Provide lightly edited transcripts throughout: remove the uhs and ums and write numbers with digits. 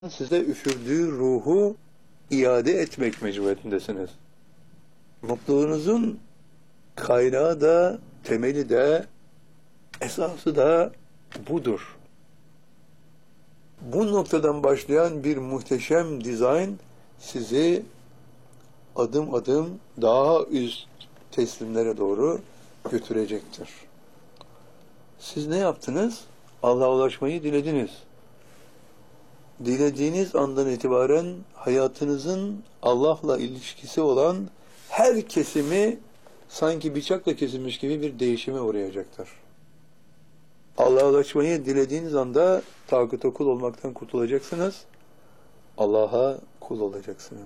size üfürdüğü ruhu iade etmek mecburiyetindesiniz. Mutluluğunuzun kaynağı da, temeli de, esası da budur. Bu noktadan başlayan bir muhteşem dizayn sizi adım adım daha üst teslimlere doğru götürecektir. Siz ne yaptınız? Allah'a ulaşmayı dilediniz. Dilediğiniz andan itibaren hayatınızın Allah'la ilişkisi olan her kesimi sanki bıçakla kesilmiş gibi bir değişime uğrayacaktır. Allah'a ulaşmayı dilediğiniz anda tağuta kul olmaktan kurtulacaksınız. Allah'a kul olacaksınız.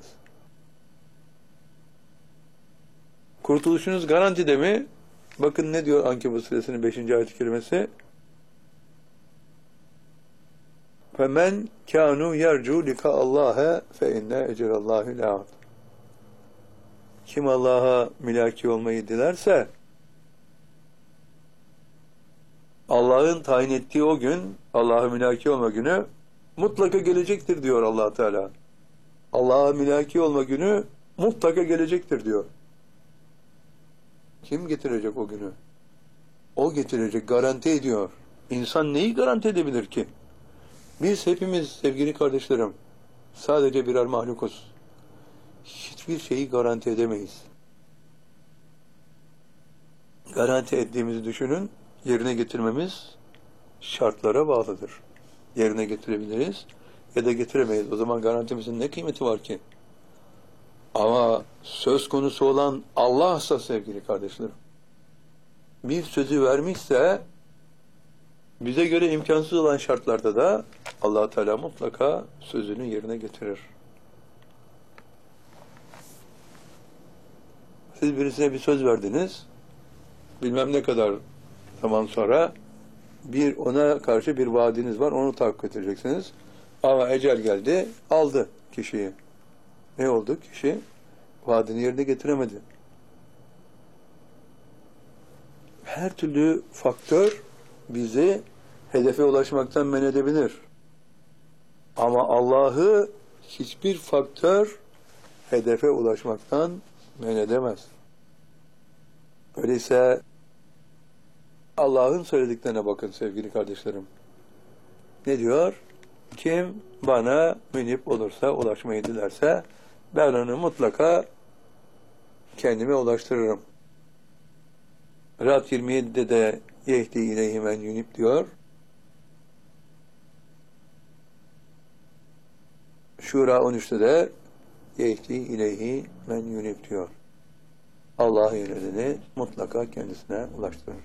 Kurtuluşunuz garantide mi? Bakın ne diyor Ankebut suresinin 5. ayet-i kerimesi. فَمَنْ كَانُوا يَرْجُوا لِقَاءَ اللّٰهَ فَاِنَّ اَجَرَ اللّٰهِ لَعَدٍ. Kim Allah'a mülaki olmayı dilerse, Allah'ın tayin ettiği o gün, Allah'a mülaki olma günü mutlaka gelecektir diyor Allah Teala. Allah'a mülaki olma günü mutlaka gelecektir diyor. Kim getirecek o günü? O getirecek, garanti ediyor. İnsan neyi garanti edebilir ki? Biz hepimiz sevgili kardeşlerim, sadece birer mahlukuz. Hiçbir şeyi garanti edemeyiz. Garanti ettiğimizi düşünün, yerine getirmemiz şartlara bağlıdır. Yerine getirebiliriz ya da getiremeyiz. O zaman garantimizin ne kıymeti var ki? Ama söz konusu olan Allah'sa sevgili kardeşlerim, bir sözü vermişse, bize göre imkansız olan şartlarda da Allah Teala mutlaka sözünü yerine getirir. Siz birisine bir söz verdiniz, bilmem ne kadar zaman sonra ona karşı bir vaadiniz var, onu tahakkuk edeceksiniz. Ama ecel geldi, aldı kişiyi. Ne oldu? Kişi vaadini yerine getiremedi. Her türlü faktör bizi hedefe ulaşmaktan men edebilir. Ama Allah'ı hiçbir faktör hedefe ulaşmaktan men edemez. Öyleyse Allah'ın söylediklerine bakın sevgili kardeşlerim. Ne diyor? Kim bana münip olursa, ulaşmayı dilerse, ben onu mutlaka kendime ulaştırırım. Rad 27'de de yehdi ileyhi men yunib diyor. Şura 13'te de yehdi ileyhi men yunib diyor. Allah'a yöneleni mutlaka kendisine ulaştırır.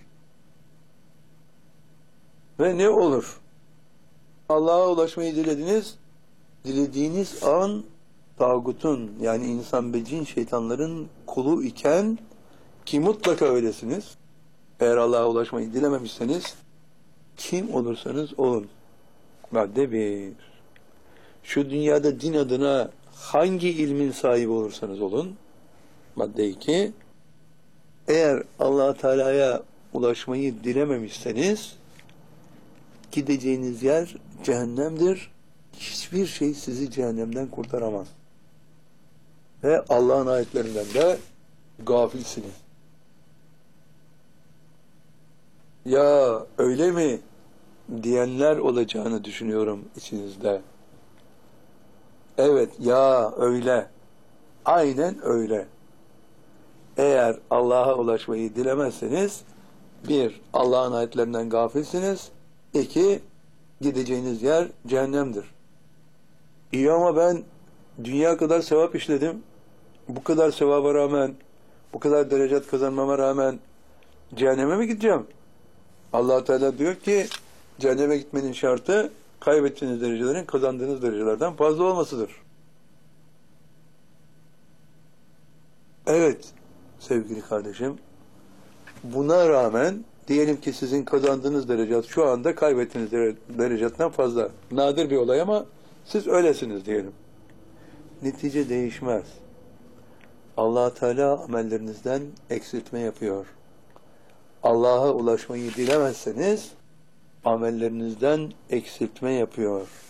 Ve ne olur? Allah'a ulaşmayı dilediniz, dilediğiniz an tağutun, yani insan ve cin şeytanların kulu iken, ki mutlaka öylesiniz, eğer Allah'a ulaşmayı dilememişseniz, kim olursanız olun. Madde 1. Şu dünyada din adına hangi ilmin sahibi olursanız olun. Madde 2. Eğer Allah Teala'ya ulaşmayı dilememişseniz, gideceğiniz yer cehennemdir. Hiçbir şey sizi cehennemden kurtaramaz. Ve Allah'ın ayetlerinden de gafilsiniz. Ya öyle mi diyenler olacağını düşünüyorum içinizde. Evet, ya öyle. Aynen öyle. Eğer Allah'a ulaşmayı dilemezseniz, 1. Allah'ın ayetlerinden gafilsiniz. 2. Gideceğiniz yer cehennemdir. İyi ama ben dünya kadar sevap işledim. Bu kadar sevaba rağmen, bu kadar derecat kazanmama rağmen cehenneme mi gideceğim? Allah Teala diyor ki, cehenneme gitmenin şartı kaybettiğiniz derecelerin kazandığınız derecelerden fazla olmasıdır. Evet sevgili kardeşim, buna rağmen diyelim ki sizin kazandığınız derecat şu anda kaybettiğiniz derecattan fazla. Nadir bir olay ama siz öylesiniz diyelim. Netice değişmez. Allah Teala amellerinizden eksiltme yapıyor. Allah'a ulaşmayı dilemezseniz amellerinizden eksiltme yapıyor.